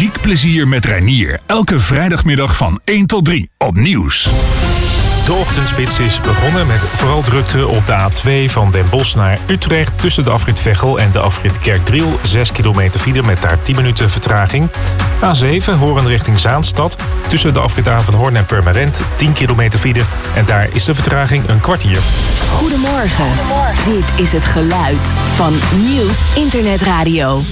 muziekplezier met Reinier. Elke vrijdagmiddag van 1 tot 3 op Nieuws. De ochtendspits is begonnen met vooral drukte op de A2 van Den Bosch naar Utrecht tussen de afrit Veghel en de afrit Kerkdriel. 6 kilometer file met daar 10 minuten vertraging. A7 Hoorn richting Zaanstad tussen de afrit Avenhoorn en Purmerend 10 kilometer file en daar is de vertraging een kwartier. Goedemorgen. Dit is het geluid van Nieuws Internetradio.